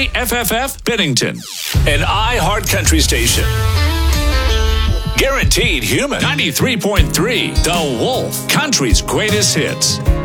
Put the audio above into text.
KFFF Bennington, an iHeart Country station. Guaranteed Human. 93.3 The Wolf, country's greatest hits.